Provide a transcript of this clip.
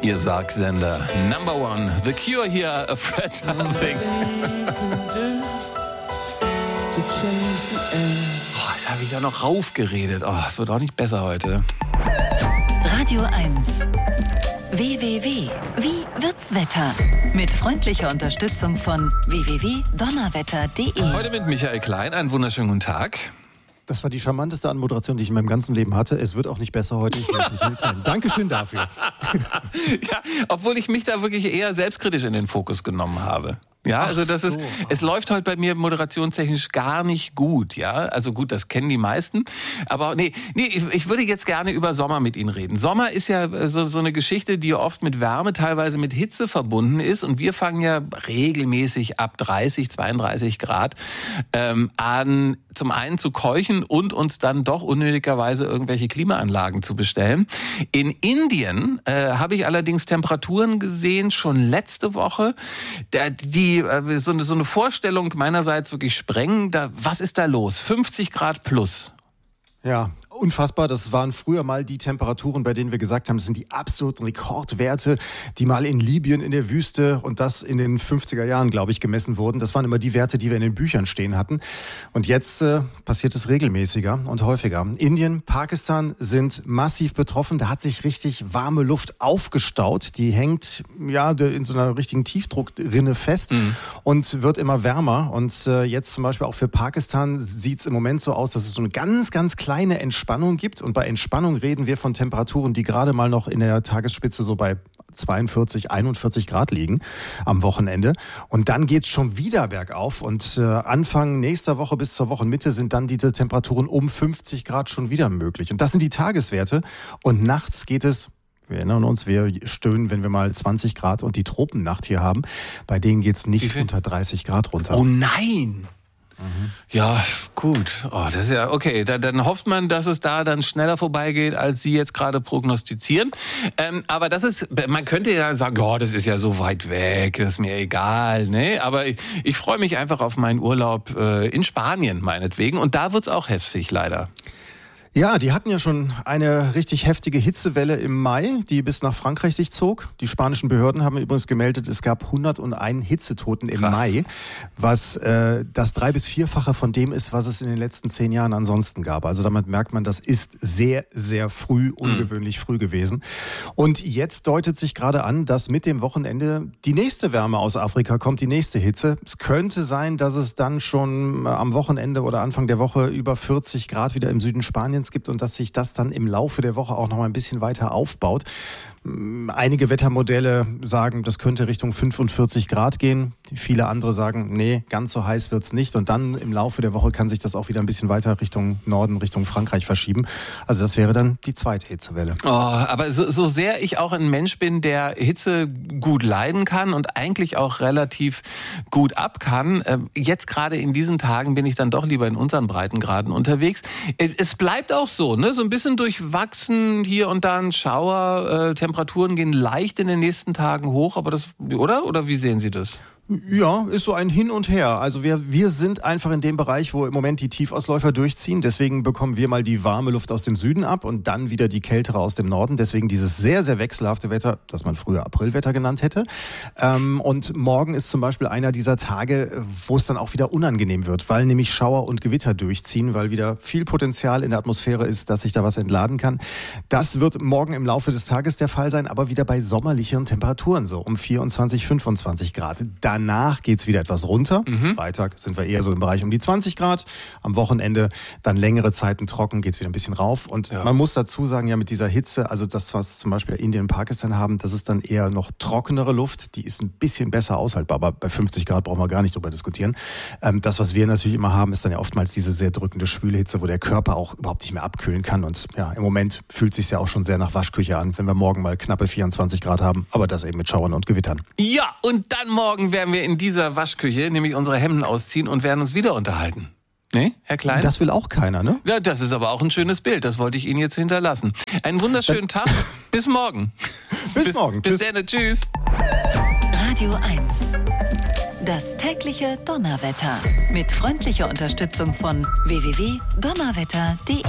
Ihr Sargsender. Number One. The Cure hier, Afraid Something. Jetzt habe ich ja noch raufgeredet. Es wird auch nicht besser heute. Radio 1. WWW. Wie wird's Wetter? Mit freundlicher Unterstützung von www.donnerwetter.de. Heute mit Michael Klein. Einen wunderschönen guten Tag. Das war die charmanteste Anmoderation, die ich in meinem ganzen Leben hatte. Es wird auch nicht besser heute. Ich weiß nicht, Dankeschön dafür. Ja, obwohl ich mich da wirklich eher selbstkritisch in den Fokus genommen habe. Ja, also es läuft heute bei mir moderationstechnisch gar nicht gut, ja. Also gut, das kennen die meisten. Aber ich würde jetzt gerne über Sommer mit Ihnen reden. Sommer ist ja so eine Geschichte, die oft mit Wärme, teilweise mit Hitze verbunden ist. Und wir fangen ja regelmäßig ab 30, 32 Grad an, zum einen zu keuchen und uns dann doch unnötigerweise irgendwelche Klimaanlagen zu bestellen. In Indien habe ich allerdings Temperaturen gesehen, schon letzte Woche, die so eine Vorstellung meinerseits wirklich sprengen. Was ist da los? 50 Grad plus. Ja, unfassbar. Das waren früher mal die Temperaturen, bei denen wir gesagt haben, das sind die absoluten Rekordwerte, die mal in Libyen in der Wüste und das in den 50er Jahren, glaube ich, gemessen wurden. Das waren immer die Werte, die wir in den Büchern stehen hatten. Und jetzt passiert es regelmäßiger und häufiger. Indien, Pakistan sind massiv betroffen. Da hat sich richtig warme Luft aufgestaut. Die hängt in so einer richtigen Tiefdruckrinne fest und wird immer wärmer. Und jetzt zum Beispiel auch für Pakistan sieht es im Moment so aus, dass es so eine ganz, ganz kleine Entspannung gibt. Und bei Entspannung reden wir von Temperaturen, die gerade mal noch in der Tagesspitze so bei 42, 41 Grad liegen am Wochenende. Und dann geht's schon wieder bergauf. Und Anfang nächster Woche bis zur Wochenmitte sind dann diese Temperaturen um 50 Grad schon wieder möglich. Und das sind die Tageswerte. Und nachts geht es, wir erinnern uns, wir stöhnen, wenn wir mal 20 Grad und die Tropennacht hier haben. Bei denen geht's nicht unter 30 Grad runter. Oh nein! Ja, gut. Das ist ja okay. Dann hofft man, dass es da dann schneller vorbeigeht, als Sie jetzt gerade prognostizieren. Aber man könnte ja sagen, das ist ja so weit weg, das ist mir egal. Ne? Aber ich freue mich einfach auf meinen Urlaub in Spanien, meinetwegen. Und da wird's auch heftig, leider. Ja, die hatten ja schon eine richtig heftige Hitzewelle im Mai, die bis nach Frankreich sich zog. Die spanischen Behörden haben übrigens gemeldet, es gab 101 Hitzetoten im Mai, was das 3- bis 4-fache von dem ist, was es in den letzten 10 Jahren ansonsten gab. Also damit merkt man, das ist sehr, sehr früh, ungewöhnlich früh gewesen. Und jetzt deutet sich gerade an, dass mit dem Wochenende die nächste Wärme aus Afrika kommt, die nächste Hitze. Es könnte sein, dass es dann schon am Wochenende oder Anfang der Woche über 40 Grad wieder im Süden Spaniens gibt und dass sich das dann im Laufe der Woche auch noch mal ein bisschen weiter aufbaut. Einige Wettermodelle sagen, das könnte Richtung 45 Grad gehen. Viele andere sagen, nee, ganz so heiß wird's nicht. Und dann im Laufe der Woche kann sich das auch wieder ein bisschen weiter Richtung Norden, Richtung Frankreich verschieben. Also das wäre dann die zweite Hitzewelle. Aber so sehr ich auch ein Mensch bin, der Hitze gut leiden kann und eigentlich auch relativ gut ab kann, jetzt gerade in diesen Tagen bin ich dann doch lieber in unseren Breitengraden unterwegs. Es bleibt auch so, ne? So ein bisschen durchwachsen, hier und da ein Schauer, Temperaturen gehen leicht in den nächsten Tagen hoch, aber oder wie sehen Sie das? Ja, ist so ein Hin und Her. Also wir sind einfach in dem Bereich, wo im Moment die Tiefausläufer durchziehen. Deswegen bekommen wir mal die warme Luft aus dem Süden ab und dann wieder die kältere aus dem Norden. Deswegen dieses sehr, sehr wechselhafte Wetter, das man früher Aprilwetter genannt hätte. Und morgen ist zum Beispiel einer dieser Tage, wo es dann auch wieder unangenehm wird, weil nämlich Schauer und Gewitter durchziehen, weil wieder viel Potenzial in der Atmosphäre ist, dass sich da was entladen kann. Das wird morgen im Laufe des Tages der Fall sein, aber wieder bei sommerlicheren Temperaturen, so um 24, 25 Grad. Danach geht's wieder etwas runter. Freitag sind wir eher so im Bereich um die 20 Grad. Am Wochenende dann längere Zeiten trocken, geht's wieder ein bisschen rauf. Und man muss dazu sagen, ja, mit dieser Hitze, also das, was zum Beispiel Indien und Pakistan haben, das ist dann eher noch trockenere Luft. Die ist ein bisschen besser aushaltbar, aber bei 50 Grad brauchen wir gar nicht drüber diskutieren. Das, was wir natürlich immer haben, ist dann ja oftmals diese sehr drückende schwüle Hitze, wo der Körper auch überhaupt nicht mehr abkühlen kann. Und ja, im Moment fühlt es sich ja auch schon sehr nach Waschküche an, wenn wir morgen mal knappe 24 Grad haben, aber das eben mit Schauern und Gewittern. Ja, und dann morgen werden wir in dieser Waschküche nämlich unsere Hemden ausziehen und werden uns wieder unterhalten. Ne, Herr Klein? Das will auch keiner, ne? Ja, das ist aber auch ein schönes Bild. Das wollte ich Ihnen jetzt hinterlassen. Einen wunderschönen Tag. Bis morgen. Bis morgen. Bis dann. Tschüss. Radio 1. Das tägliche Donnerwetter. Mit freundlicher Unterstützung von www.donnerwetter.de.